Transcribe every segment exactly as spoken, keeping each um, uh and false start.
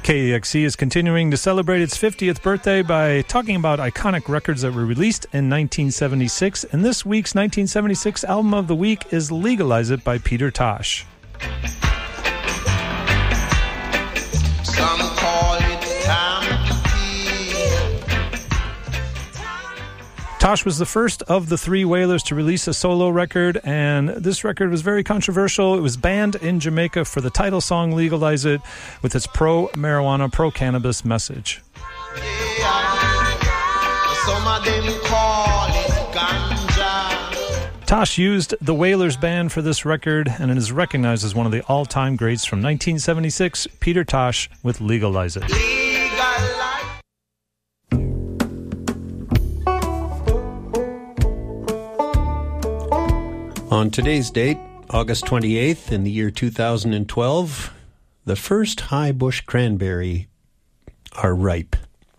K E X C is continuing to celebrate its fiftieth birthday by talking about iconic records that were released in nineteen seventy-six, and this week's nineteen seventy-six album of the week is Legalize It by Peter Tosh. Some call it time to Tosh was the first of the three Wailers to release a solo record, and this record was very controversial. It was banned in Jamaica for the title song Legalize It, with its pro-marijuana, pro-cannabis message. Some of them call it ganja. Tosh used the Wailers band for this record, and it is recognized as one of the all-time greats from nineteen seventy-six, Peter Tosh with Legalize It. On today's date, August twenty-eighth, in the year two thousand twelve, the first high bush cranberry are ripe.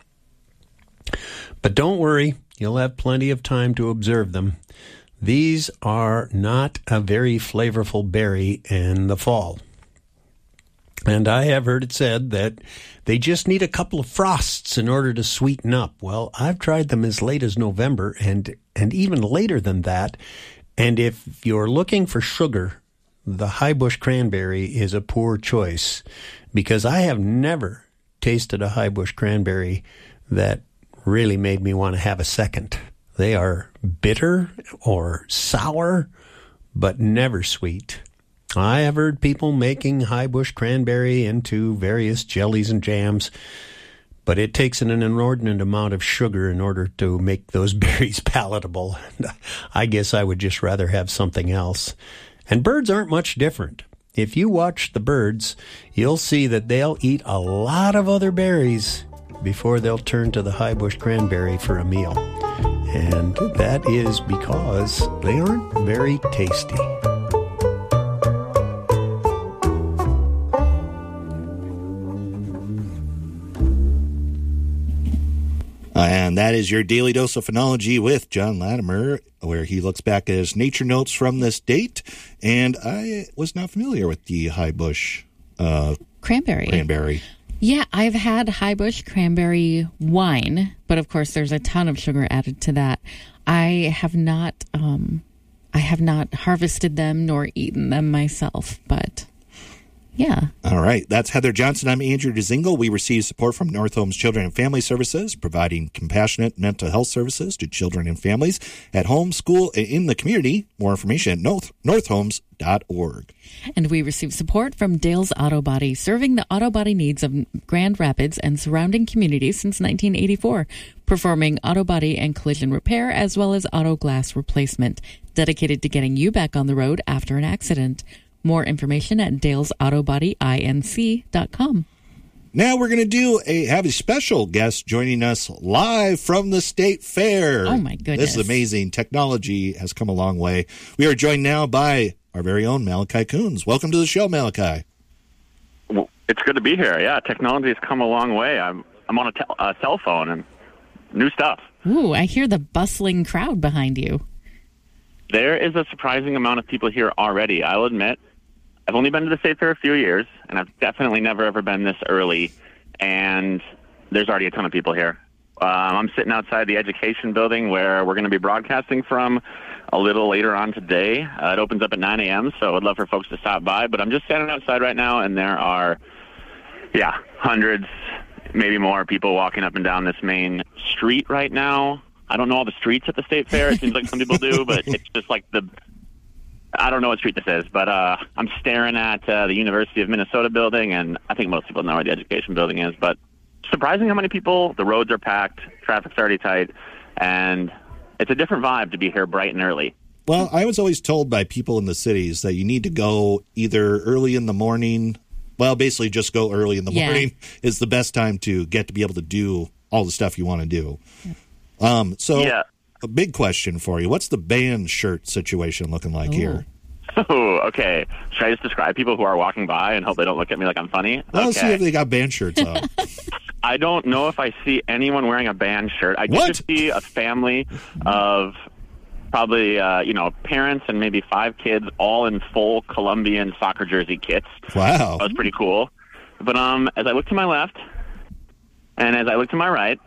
But don't worry, you'll have plenty of time to observe them. These are not a very flavorful berry in the fall. And I have heard it said that they just need a couple of frosts in order to sweeten up. Well, I've tried them as late as November and, and even later than that. And if you're looking for sugar, the high bush cranberry is a poor choice, because I have never tasted a high bush cranberry that really made me want to have a second. They are bitter or sour, but never sweet. I have heard people making high bush cranberry into various jellies and jams, but it takes an inordinate amount of sugar in order to make those berries palatable. I guess I would just rather have something else. And birds aren't much different. If you watch the birds, you'll see that they'll eat a lot of other berries before they'll turn to the high bush cranberry for a meal. And that is because they aren't very tasty. And that is your Daily Dose of Phenology with John Latimer, where he looks back at his nature notes from this date. And I was not familiar with the high bush uh, cranberry. cranberry. Yeah, I've had high bush cranberry wine, but of course there's a ton of sugar added to that. I have not, um, I have not harvested them nor eaten them myself, but yeah. All right. That's Heather Johnson. I'm Andrew DeZingle. We receive support from North Home's Children and Family Services, providing compassionate mental health services to children and families at home, school, and in the community. More information at north, north homes dot org. And we receive support from Dale's Auto Body, serving the auto body needs of Grand Rapids and surrounding communities since nineteen eighty-four, performing auto body and collision repair as well as auto glass replacement, dedicated to getting you back on the road after an accident. More information at dales auto body inc dot com. Now we're going to do a have a special guest joining us live from the State Fair. Oh, my goodness. This is amazing. Technology has come a long way. We are joined now by our very own Malachi Coons. Welcome to the show, Malachi. Well, it's good to be here. Yeah, technology has come a long way. I'm I'm on a, tel- a cell phone and new stuff. Ooh, I hear the bustling crowd behind you. There is a surprising amount of people here already, I'll admit. I've only been to the State Fair a few years, and I've definitely never, ever been this early, and there's already a ton of people here. Um, I'm sitting outside the education building where we're going to be broadcasting from a little later on today. Uh, it opens up at nine a.m., so I'd love for folks to stop by, but I'm just standing outside right now, and there are, yeah, hundreds, maybe more people walking up and down this main street right now. I don't know all the streets at the State Fair. It seems like some people do, but it's just like the... I don't know what street this is, but uh, I'm staring at uh, the University of Minnesota building, and I think most people know where the education building is. But surprising how many people, the roads are packed, traffic's already tight, and it's a different vibe to be here bright and early. Well, I was always told by people in the cities that you need to go either early in the morning. Well, basically just go early in the yeah. morning is the best time to get to be able to do all the stuff you want to do. Um, so. Yeah. A big question for you. What's the band shirt situation looking like Ooh. here? Oh, okay. Should I just describe people who are walking by and hope they don't look at me like I'm funny? Well, okay. see if they got band shirts on. I don't know if I see anyone wearing a band shirt. I what? did just see a family of probably, uh, you know, parents and maybe five kids all in full Colombian soccer jersey kits. Wow. That was pretty cool. But um, as I look to my left and as I look to my right,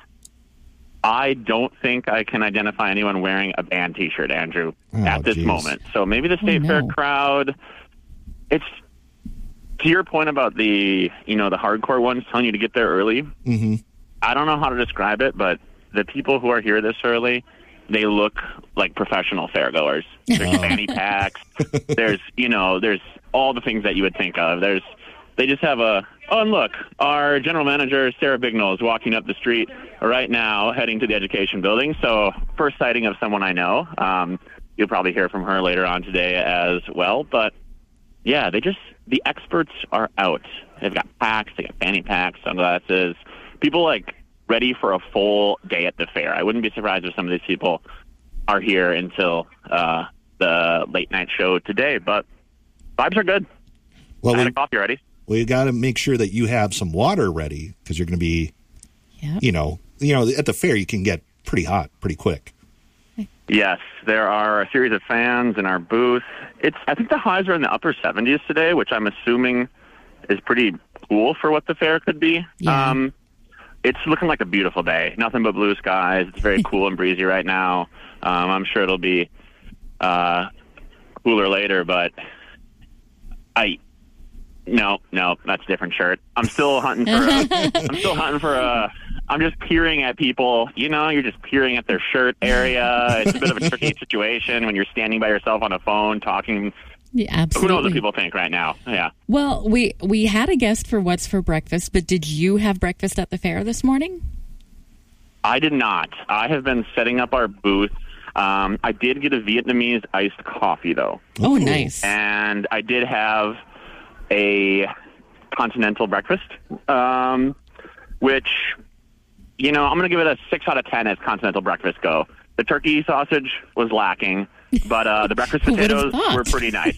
I don't think I can identify anyone wearing a band T-shirt, Andrew, Oh, at this geez. moment. So maybe the State Oh, Fair no. crowd, it's, to your point about the, you know, the hardcore ones telling you to get there early. Mm-hmm. I don't know how to describe it, but the people who are here this early, they look like professional fairgoers. There's fanny packs. There's, you know, there's all the things that you would think of. There's, they just have a, oh, and look, our general manager, Sarah Bignell, is walking up the street right now, heading to the education building. So first sighting of someone I know. Um, you'll probably hear from her later on today as well. But, yeah, they just, the experts are out. They've got packs, they got fanny packs, sunglasses. People, like, ready for a full day at the fair. I wouldn't be surprised if some of these people are here until uh, the late night show today. But vibes are good. Well, I had we, a coffee already. we got to make sure that you have some water ready because you're going to be, Yep. you know, you know, at the fair you can get pretty hot pretty quick. Yes, there are a series of fans in our booth. It's I think the highs are in the upper seventies today, which I'm assuming is pretty cool for what the fair could be. Yeah. Um, it's looking like a beautiful day. Nothing but blue skies. It's very cool and breezy right now. Um, I'm sure it'll be uh, cooler later, but I no, no, that's a different shirt. I'm still hunting for a, I'm still hunting for a I'm just peering at people. You know, you're just peering at their shirt area. It's a bit of a tricky situation when you're standing by yourself on a phone talking. Yeah, Who absolutely. knows what people think right now? Yeah. Well, we we had a guest for What's for Breakfast, but did you have breakfast at the fair this morning? I did not. I have been setting up our booth. Um, I did get a Vietnamese iced coffee, though. Oh, Ooh. nice. And I did have a continental breakfast, um, which, you know, I'm going to give it a six out of ten as continental breakfast go. The turkey sausage was lacking, but uh, the breakfast Who would've potatoes thought? were pretty nice.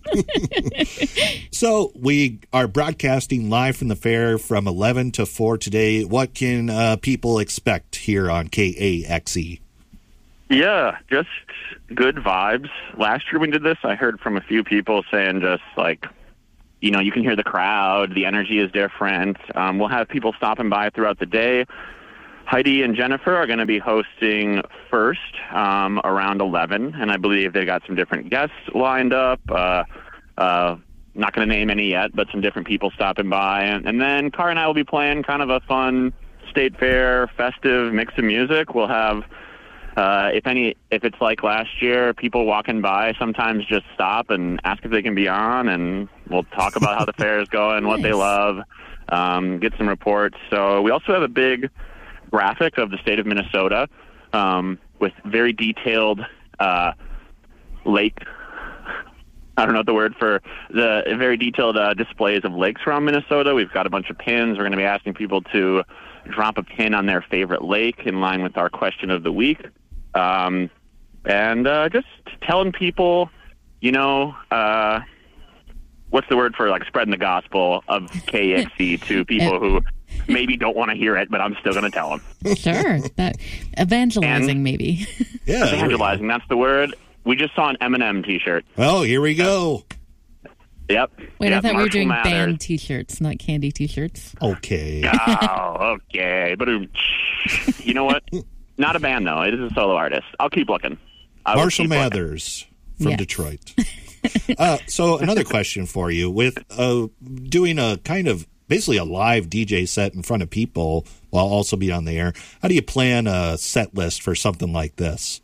So we are broadcasting live from the fair from eleven to four today. What can uh, people expect here on K A X E? Yeah, just good vibes. Last year we did this, I heard from a few people saying just like, you know, you can hear the crowd, the energy is different. Um, we'll have people stopping by throughout the day. Heidi and Jennifer are going to be hosting first um, around eleven, and I believe they got some different guests lined up. Uh, uh, not going to name any yet, but some different people stopping by. And, and then Car and I will be playing kind of a fun state fair, festive mix of music. We'll have, uh, if any, if it's like last year, people walking by sometimes just stop and ask if they can be on, and we'll talk about how the fair is going, what they Nice. love, um, get some reports. So we also have a big graphic of the state of Minnesota um, with very detailed uh, lake. I don't know what the word for the very detailed uh, displays of lakes around Minnesota. We've got a bunch of pins. We're going to be asking people to drop a pin on their favorite lake in line with our question of the week. Um, and uh, just telling people, you know, uh, what's the word for like spreading the gospel of K X C to people who maybe don't want to hear it, but I'm still going to tell them. Sure. That evangelizing, And- maybe. Yeah. Evangelizing, that's the word. We just saw an Eminem T-shirt. Oh, here we go. Yep. Wait, yep, I thought we were Marshall doing Mathers. band T-shirts, not candy T-shirts. Okay. Oh, okay. But you know what? Not a band, though. It is a solo artist. I'll keep looking. I will Marshall keep looking. Mathers from Yeah. Detroit. uh, so another question for you. With uh, doing a kind of basically a live D J set in front of people while also being on the air, how do you plan a set list for something like this?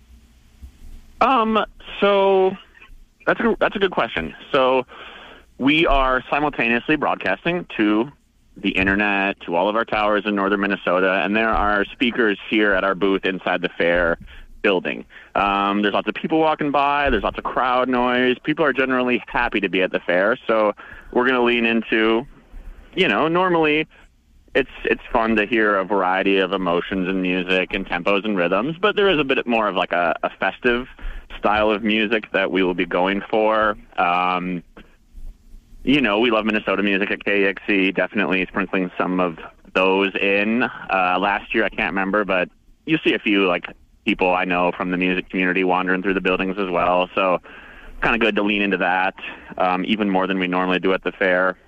Um, so that's a, that's a good question. So we are simultaneously broadcasting to the internet, to all of our towers in northern Minnesota, and there are speakers here at our booth inside the fair building. Um, there's lots of people walking by. There's lots of crowd noise. People are generally happy to be at the fair, so we're going to lean into, you know, normally it's it's fun to hear a variety of emotions and music and tempos and rhythms, but there is a bit more of like a, a festive style of music that we will be going for. Um, you know, we love Minnesota music at K X C, definitely sprinkling some of those in. Uh, last year, I can't remember, but you see a few like people I know from the music community wandering through the buildings as well. So kind of good to lean into that, um, even more than we normally do at the fair.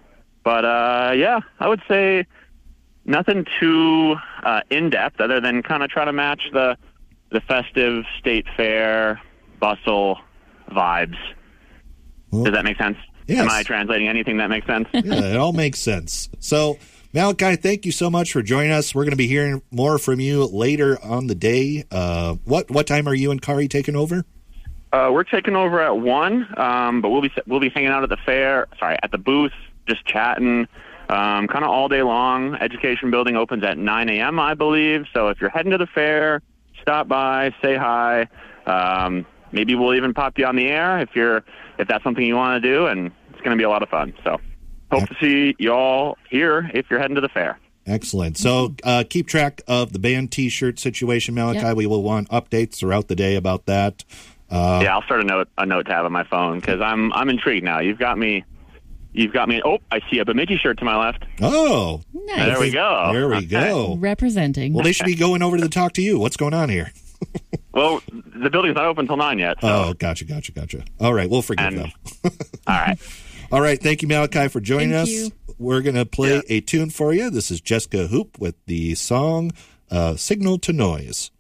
But, uh, yeah, I would say nothing too uh, in-depth other than kind of try to match the the festive state fair bustle vibes. Well, Does that make sense? yes. Am I translating anything that makes sense? Yeah, it all makes sense. So, Malachi, thank you so much for joining us. We're going to be hearing more from you later on the day. Uh, what what time are you and Kari taking over? Uh, we're taking over at one, um, but we'll be we'll be hanging out at the fair. Sorry, at the booth, just chatting, um, kind of all day long. Education Building opens at nine a.m. I believe. So if you're heading to the fair, stop by, say hi. Um, maybe we'll even pop you on the air if you're if that's something you want to do, and it's going to be a lot of fun. So hope to see you all here if you're heading to the fair. Excellent. So uh, keep track of the band T-shirt situation, Malachi. Yep. We will want updates throughout the day about that. Uh, Yeah, I'll start a note a note tab on my phone because I'm I'm intrigued now. You've got me. You've got me. Oh, I see a Bemidji shirt to my left. Oh, Nice. There we go. There we Okay. go. Representing. Well, they should be going over to the talk to you. What's going on here? Well, the building's not open until nine yet. So. Oh, gotcha, gotcha, gotcha. All right, we'll forgive And- them. All right. All right, thank you, Malachi, for joining Thank us. you. We're going to play Yeah. a tune for you. This is Jessica Hoop with the song uh, Signal to Noise.